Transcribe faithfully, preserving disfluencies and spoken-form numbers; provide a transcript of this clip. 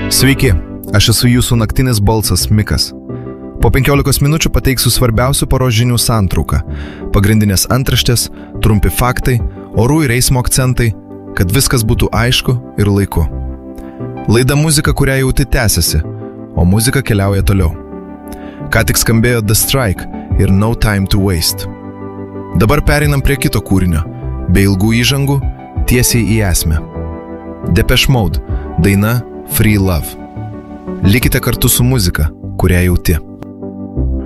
Sveiki, aš esu jūsų naktinis balsas Mikas. Po penkiolikos minučių pateiksiu svarbiausių paros žinių santrauką, pagrindinės antraštės, trumpi faktai, orų ir eismo akcentai, kad viskas būtų aišku ir laiku. Laida muzika, kurią jauti tęsiasi, o muzika keliauja toliau. Ką tik skambėjo The Strike ir No Time to Waste. Dabar pereinam prie kito kūrinio, be ilgų įžangų, tiesiai į esmę. Depeche Mode, daina Free Love. Likite kartu su muzika, kurią jauti.